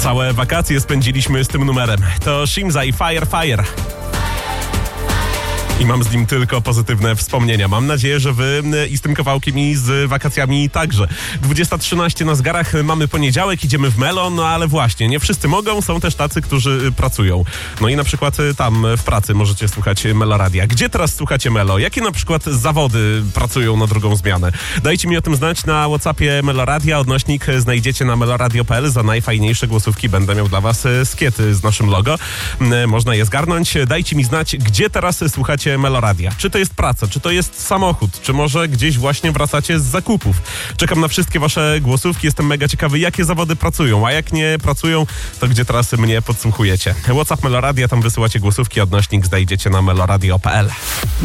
Całe wakacje spędziliśmy z tym numerem. To Shimza i Fire. I mam z nim tylko pozytywne wspomnienia. Mam nadzieję, że wy i z tym kawałkiem i z wakacjami także. 20:13 na zegarach, mamy poniedziałek, idziemy w Melo, no ale właśnie, nie wszyscy mogą, są też tacy, którzy pracują. No i na przykład tam w pracy możecie słuchać Meloradia. Gdzie teraz słuchacie Melo? Jakie na przykład zawody pracują na drugą zmianę? Dajcie mi o tym znać na WhatsAppie Meloradia. Odnośnik znajdziecie na meloradio.pl. Za najfajniejsze głosówki będę miał dla was skiety z naszym logo. Można je zgarnąć. Dajcie mi znać, gdzie teraz słuchacie Meloradia. Czy to jest praca, czy to jest samochód, czy może gdzieś właśnie wracacie z zakupów. Czekam na wszystkie wasze głosówki. Jestem mega ciekawy, jakie zawody pracują, a jak nie pracują, to gdzie teraz mnie podsłuchujecie. WhatsApp Meloradia, tam wysyłacie głosówki, odnośnik znajdziecie na meloradio.pl.